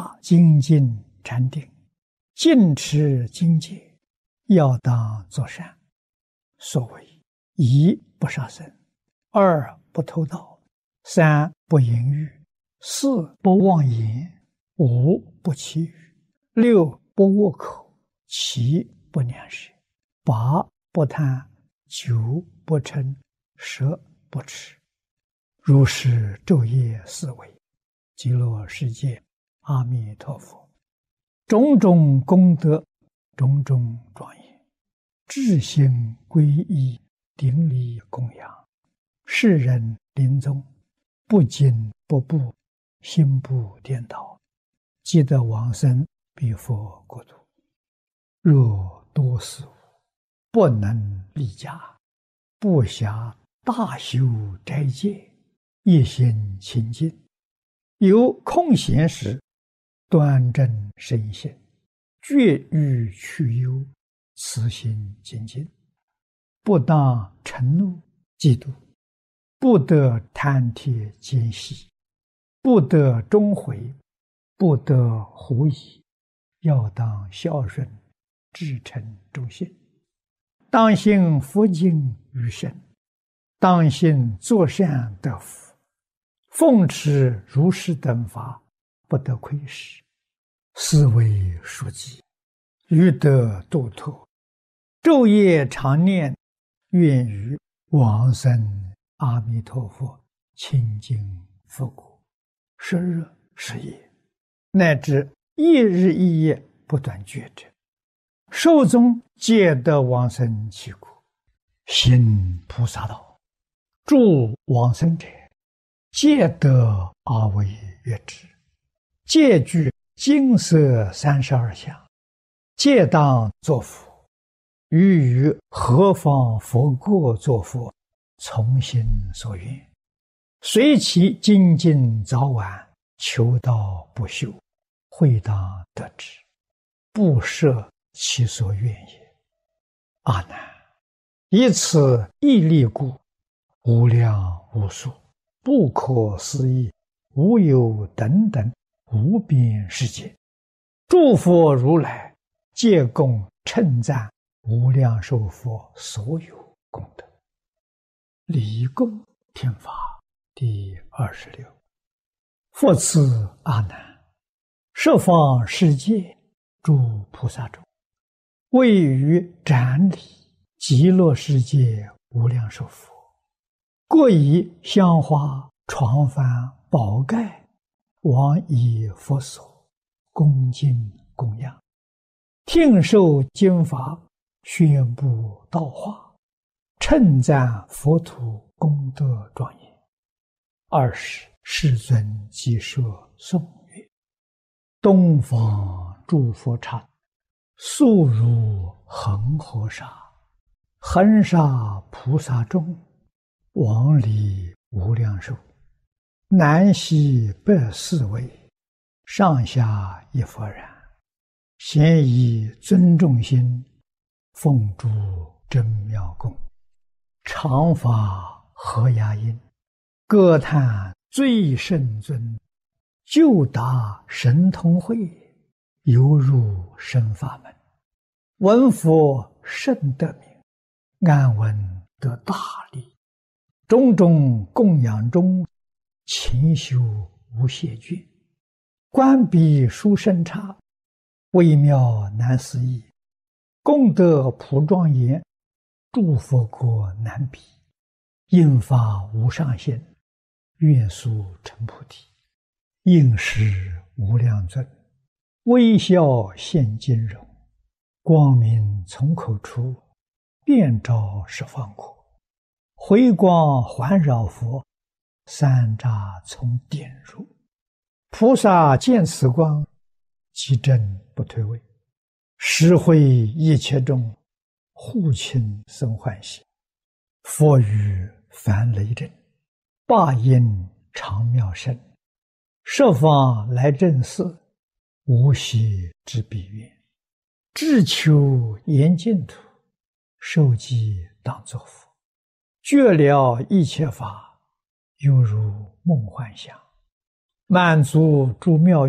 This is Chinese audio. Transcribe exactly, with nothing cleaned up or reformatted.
大精进禅定，尽持精戒，要当作善。所谓一不杀生，二不偷盗，三不淫欲，四不妄言，五不绮语，六不恶口，七不两舌，八不贪，九不嗔，十不痴。如是昼夜思维，极乐世界阿弥陀佛，种种功德，种种庄严，至心皈依，顶礼供养，世人临终不惊不怖，心不颠倒，即得往生彼佛国土。若多事无，不能立家，不暇大修斋戒，一心清净，有空闲时，端正身心，绝欲去忧，慈心精进，不当嗔怒嫉妒，不得贪帖奸细，不得终悔，不得狐疑，要当孝顺，至诚忠信，当信佛经于身，当信作善得福，奉持如是等法，不得亏失，是为书记，欲得度脱，昼夜常念，愿于往生阿弥陀佛清净佛国，十日十夜，乃至一日一夜不断觉者，寿终皆得往生其国。行菩萨道，助往生者，皆得阿惟越致，皆具金色三十二相，皆当作佛。于于何方佛国作佛，从心所愿，随其精进早晚，求道不休，会当得之，不设其所愿也。阿难，以此一力故，无量无数，不可思议，无有等等无边世界，诸佛如来皆共称赞无量寿佛所有功德。礼供听法第二十六。复次阿难，十方世界诸菩萨中，位于展礼极乐世界无量寿佛，各以香花床幡宝盖往以佛所，恭敬供养，听受经法，宣布道化，称赞佛土功德庄严。二是世尊即说颂曰：东方诸佛刹，速如恒河沙，恒沙菩萨众，往礼无量寿，南西北四围，上下一佛然，咸以尊重心，奉诸真妙供，常法和雅音，歌叹最圣尊，就达神通会，犹入生法门，闻佛甚得名，安闻得大利，种种供养中，勤修无懈倦，观彼殊胜刹，微妙难思议，功德普庄严，诸佛国难比，应发无上限，愿速成菩提，应时无量尊，微笑现金容，光明从口出，遍照十方国，回光环绕佛，三匝从点入，菩萨见此光，其真不退位，实会一切众，护亲生欢喜，佛语凡雷震，霸音常妙声，十方来正寺，无息之彼愿，志求严净土，受记当作佛，觉了一切法，犹如梦幻想，满足诸妙